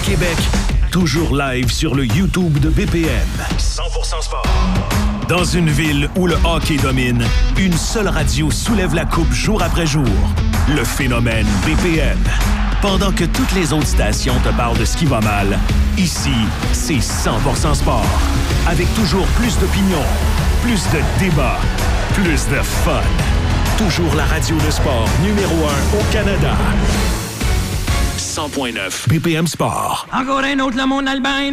Québec, toujours live sur le YouTube de BPM. 100% sport. Dans une ville où le hockey domine, une seule radio soulève la coupe jour après jour. Le phénomène BPM. Pendant que toutes les autres stations te parlent de ce qui va mal, ici, c'est 100% sport. Avec toujours plus d'opinions, plus de débats, plus de fun. Toujours la radio de sport numéro 1 au Canada. 100.9 BPM Sport. Encore un autre, le monde Albin.